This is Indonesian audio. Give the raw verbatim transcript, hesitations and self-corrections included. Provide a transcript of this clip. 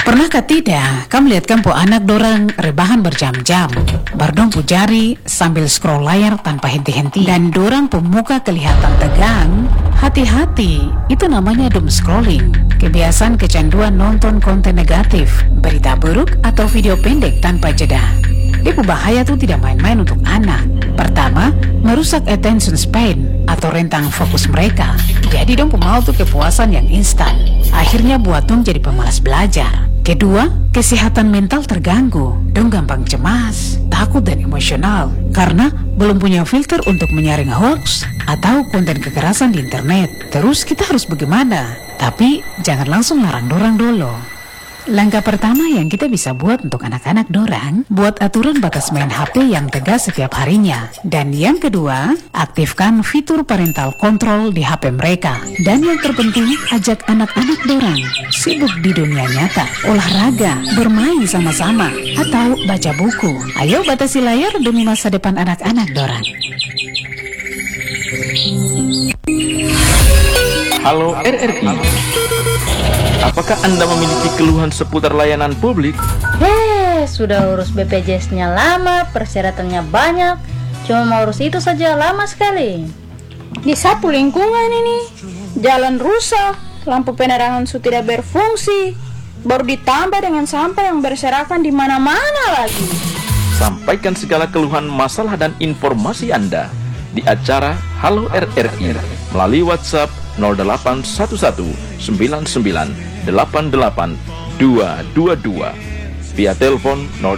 Pernahkah tidak kamu lihat kan po anak dorang rebahan berjam-jam, bardong pu jari sambil scroll layar tanpa henti-henti, dan dorang pemuka kelihatan tegang? Hati-hati, itu namanya doom scrolling. Kebiasaan kecanduan nonton konten negatif, berita buruk atau video pendek tanpa jeda. Dia bahaya tuh tidak main-main untuk anak. Pertama, merusak attention span atau rentang fokus mereka. Jadi dong mau tuh kepuasan yang instan. Akhirnya buat dong jadi pemalas belajar. Kedua, kesehatan mental terganggu. Dong gampang cemas, takut dan emosional karena belum punya filter untuk menyaring hoax atau konten kekerasan di internet. Terus kita harus bagaimana? Tapi jangan langsung larang dorang dulu. Langkah pertama yang kita bisa buat untuk anak-anak dorang, buat aturan batas main H P yang tegas setiap harinya. Dan yang kedua, aktifkan fitur parental control di H P mereka. Dan yang terpenting, ajak anak-anak dorang sibuk di dunia nyata, olahraga, bermain sama-sama, atau baca buku. Ayo batasi layar demi masa depan anak-anak dorang. Halo R R I, apakah Anda memiliki keluhan seputar layanan publik? Hei, sudah urus B P J S-nya lama, persyaratannya banyak, cuma mau urus itu saja lama sekali. Disapu lingkungan ini, jalan rusak, lampu penerangan su tidak berfungsi, baru ditambah dengan sampah yang berserakan di mana-mana lagi. Sampaikan segala keluhan, masalah dan informasi Anda di acara Halo R R I melalui WhatsApp nol delapan satu satu sembilan sembilan delapan delapan dua dua dua via telepon nol